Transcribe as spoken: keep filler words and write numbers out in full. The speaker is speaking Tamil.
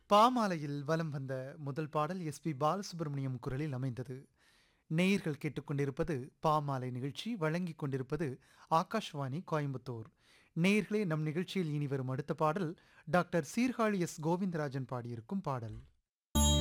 பாமாலையில் வலம் வந்த முதல் பாடல் எஸ் பி பாலசுப்ரமணியம் குரலில் அமைந்தது. நேயர்கள் கேட்டுக்கொண்டிருப்பது பாமாலை நிகழ்ச்சி. வழங்கிக் கொண்டிருப்பது ஆகாஷ்வாணி கோயம்புத்தூர். நேயர்களே, நம் நிகழ்ச்சியில் இனி வரும் அடுத்த பாடல் டாக்டர் சீர்காழி எஸ் கோவிந்தராஜன் பாடியிருக்கும் பாடல்.